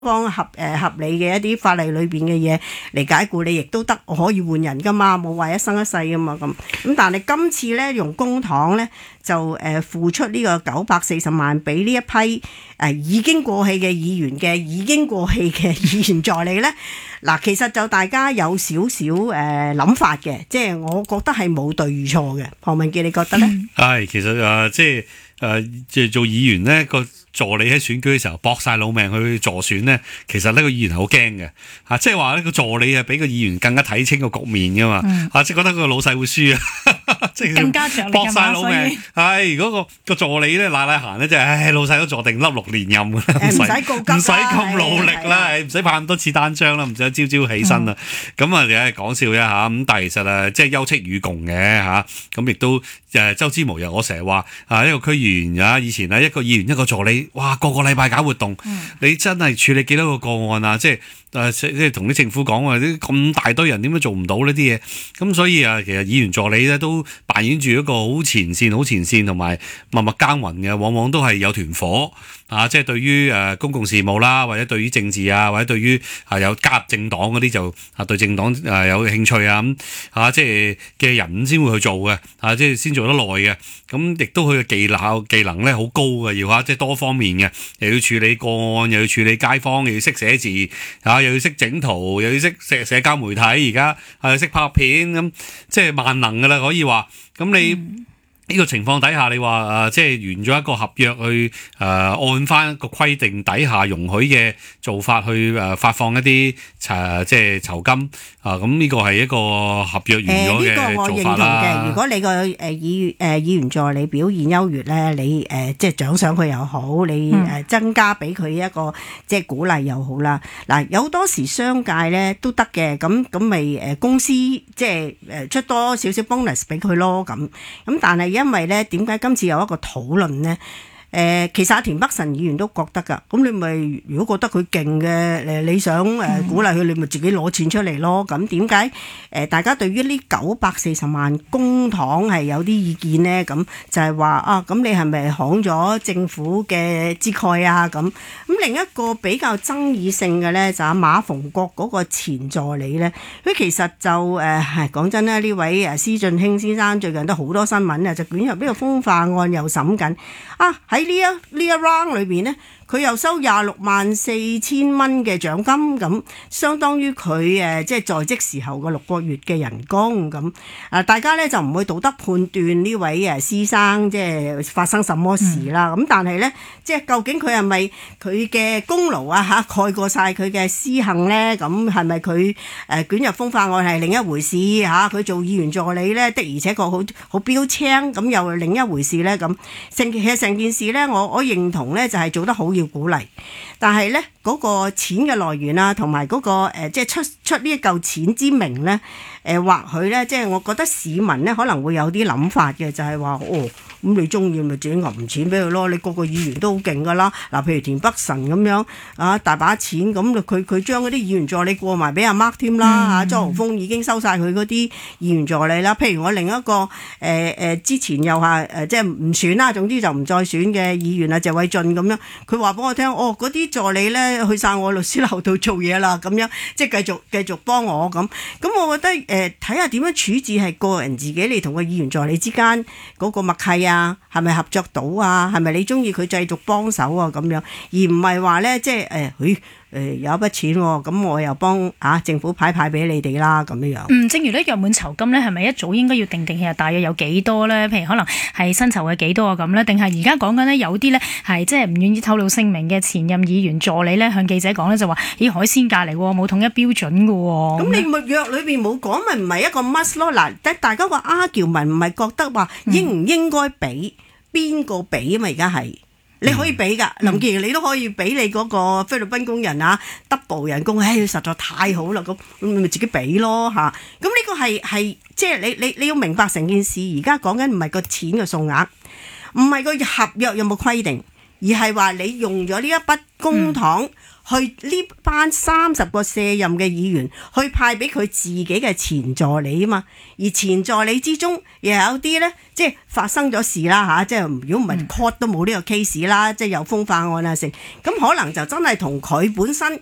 方合理嘅一啲法例裏邊嘅嘢嚟解僱你，亦都得可以換人噶嘛，冇話一生一世噶嘛咁。但係今次咧用公帑咧就付出呢個940萬俾呢一批已經過氣嘅議員嘅已經過氣嘅議員助理咧。嗱，其實就大家有少少諗法嘅，即係我覺得係冇對與錯嘅。何文傑，你覺得咧？ 係其實即係做議員咧個助理喺選舉嘅時候搏晒老命去助選咧，其實呢個議員係好驚嘅嚇，即係話呢個助理係比個議員更加睇清個局面噶嘛嚇，即係覺得個老細會輸啊，即係更加着力搏晒老命。係如果個助理咧賴閒咧，即係老細都坐定粒6連任㗎啦，唔使告急，唔使咁努力啦，唔使派咁多次單張啦，唔使朝朝起身啦。咁講笑啫嚇，咁但係其實即係休戚與共嘅嚇，咁亦都周之無日。我成日話一個區議員以前一個議員一個助理。哇！個禮拜搞活動，你真係處理幾多個個案啊？即係同啲政府講話，啲咁大堆人點解做唔到呢啲嘢？咁所以其實議員助理咧都扮演住一個好前線同埋默默耕耘嘅，往往都係有團火即係對於公共事務啦，或者對於政治或者對於有加入政黨嗰啲就對政黨有興趣咁即係嘅人先會去做嘅即係先做得耐嘅。咁亦都佢嘅技能咧好高嘅，要即係多方面嘅，又要處理個案，又要處理街坊，又要識寫字又要識整圖，又要識社交媒體，而家又識拍片，咁即係萬能噶啦，可以話。咁你呢個情況底下，你話即係完咗一個合約去按翻個規定底下容許嘅做法去發放一啲即係酬金咁呢個係一個合約完咗嘅做法啦。呢個我認同嘅。如果你個議員助理表現優越咧，你即係獎賞佢又好，你增加俾佢一個即係鼓勵又好啦。嗱，有好多時商界咧都得嘅，咁咪公司即係出多少少 bonus 俾佢咯咁。但係因為咧，點解今次有一個討論呢？其實田北辰議員都覺得㗎，咁你咪如果覺得佢勁嘅，你想鼓勵佢，你咪自己攞錢出嚟咯。咁點解大家對於呢940萬公帑係有啲意見呢？咁就係話咁你係咪慷咗政府嘅之慨啊？咁另一個比較爭議性嘅咧，就係馬逢國嗰個前助理咧，佢其實就講真啦，呢位施俊興先生最近都好多新聞就捲入呢個風化案又審緊喺呢一 round 裏邊呢，佢又收264000蚊嘅獎金，咁相當於佢即係在職時候嘅6個月嘅人工咁。大家咧就唔會道德判斷呢位施生即係發生什麼事啦。咁但係咧，即係究竟佢係咪佢嘅功勞蓋過晒佢嘅私行咧？咁係咪佢捲入風化案係另一回事佢做議員助理咧的而且確好標青，咁又係另一回事咧。咁其實成件事咧，我認同咧就係做得好要鼓勵，但係咧嗰個錢嘅來源同埋嗰個即係出呢一嚿錢之名咧，或許咧即係我覺得市民咧可能會有啲諗法嘅，就係話咁你中意咪自己揞錢俾佢咯，你個個議員都好勁噶啦。嗱，譬如田北辰咁樣大把錢，咁佢將嗰啲議員助理過埋俾阿 Mark 添啦。莊豪鋒已經收晒佢嗰啲議員助理啦。譬如我另一個之前又係即係唔選啦，總之就唔再選嘅議員謝偉俊咁樣，佢話俾我聽，嗰啲助理咧去晒我律師樓度做嘢啦，咁樣即係繼續幫我咁。我覺得睇下點樣處置係個人自己，你同個議員助理之間嗰個默契係咪合作到係咪你中意佢繼續幫手咁樣，而唔係話咧即係有一筆錢咁我又幫政府派俾你哋啦咁樣。 正如咧約滿酬金咧，係咪一早應該要定其實大約有幾多咧？譬如可能係薪酬嘅幾多咁咧？定係而家講緊咧有啲咧係即係唔願意透露姓名嘅前任議員助理咧向記者講咧就話咦，海鮮價嚟喎，冇統一標準㗎喎。咁你咪約裏邊冇講咪唔係一個 must 咯？嗱，大家個 argument 唔係覺得話應唔應該俾邊個俾啊嘛？而家係。你可以俾㗎，林健儀你都可以俾你嗰個菲律賓工人double 人工，實在太好啦，咁你咪自己俾咯嚇。咁呢個係即係你要明白成件事，而家講緊唔係個錢嘅數額，唔係個合約有冇規定，而係話你用咗呢一筆公帑去呢班30個卸任嘅議員去派俾佢自己嘅前助理啊嘛，而前助理之中又有啲呢，即係發生咗事啦嚇，即係如果唔係 court 都冇呢個 case 啦，即係有風化案啊成，咁可能就真係同佢本身